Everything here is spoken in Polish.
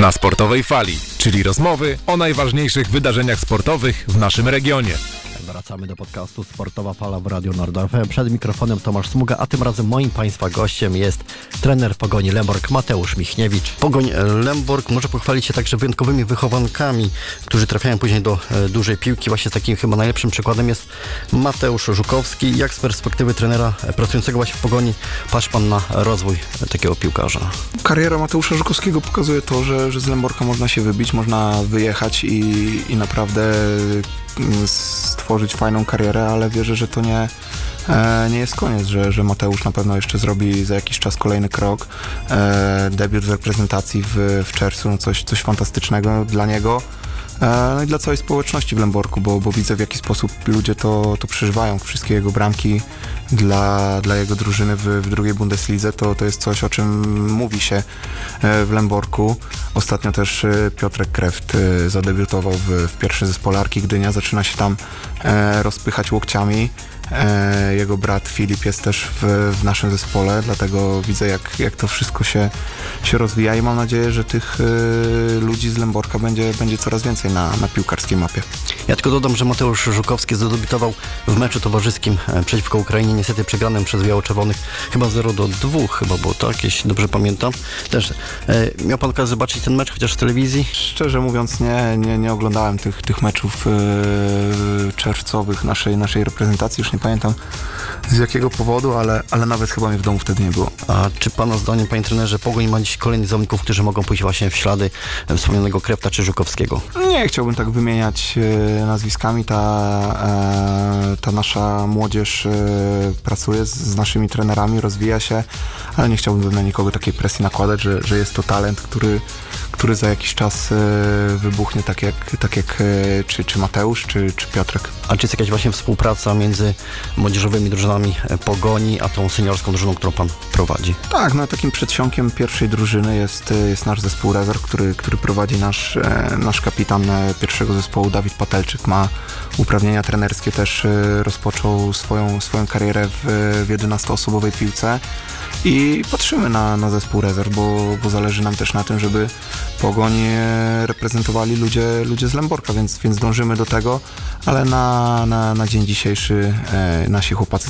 Na Sportowej Fali, czyli rozmowy o najważniejszych wydarzeniach sportowych w naszym regionie. Wracamy do podcastu Sportowa Fala w Radiu Nord FM. Przed mikrofonem Tomasz Smuga, a tym razem moim Państwa gościem jest trener Pogoni Lęborg Mateusz Michniewicz. Pogoń Lęborg może pochwalić się także wyjątkowymi wychowankami, którzy trafiają później do dużej piłki. Właśnie takim chyba najlepszym przykładem jest Mateusz Żukowski. Jak z perspektywy trenera pracującego właśnie w Pogoni patrzy Pan na rozwój takiego piłkarza? Kariera Mateusza Żukowskiego pokazuje to, że z Lęborka można się wybić, można wyjechać i naprawdę stworzyć fajną karierę, ale wierzę, że to nie jest koniec, że Mateusz na pewno jeszcze zrobi za jakiś czas kolejny krok. Debiut w reprezentacji w czerwcu, no coś fantastycznego dla niego. No i dla całej społeczności w Lęborku, bo widzę, w jaki sposób ludzie to przeżywają. Wszystkie jego bramki dla jego drużyny w drugiej Bundeslidze to jest coś, o czym mówi się w Lęborku. Ostatnio też Piotrek Kreft zadebiutował w pierwszym zespole Arki Gdynia. Zaczyna się tam rozpychać łokciami. Jego brat Filip jest też w naszym zespole, dlatego widzę, jak to wszystko się rozwija i mam nadzieję, że tych ludzi z Lęborka będzie coraz więcej na piłkarskiej mapie. Ja tylko dodam, że Mateusz Żukowski zadebiutował w meczu towarzyskim przeciwko Ukrainie, niestety przegranym przez Biało-Czerwonych chyba 0-2, chyba było tak, jeśli dobrze pamiętam. Też miał Pan okazję zobaczyć ten mecz chociaż w telewizji? Szczerze mówiąc nie oglądałem tych meczów czerwcowych naszej reprezentacji, już nie pamiętam z jakiego powodu, ale nawet chyba mnie w domu wtedy nie było. A czy Pana zdaniem, Panie trenerze, Pogoń ma dziś kolejnych zawodników, którzy mogą pójść właśnie w ślady wspomnianego Krefta czy Żukowskiego? Nie chciałbym tak wymieniać nazwiskami. Ta nasza młodzież pracuje z naszymi trenerami, rozwija się, ale nie chciałbym na nikogo takiej presji nakładać, że jest to talent, który za jakiś czas wybuchnie, tak jak czy Mateusz, czy Piotrek. A czy jest jakaś właśnie współpraca między młodzieżowymi drużynami Pogoni, a tą seniorską drużyną, którą Pan prowadzi? Tak, no takim przedsionkiem pierwszej drużyny jest nasz zespół rezerw, który prowadzi nasz kapitan pierwszego zespołu, Dawid Patelczyk. Ma uprawnienia trenerskie, też rozpoczął swoją karierę w 11-osobowej piłce. I patrzymy na zespół rezerw, bo zależy nam też na tym, żeby Pogoń reprezentowali ludzie z Lęborka, więc dążymy do tego, ale na dzień dzisiejszy nasi chłopacy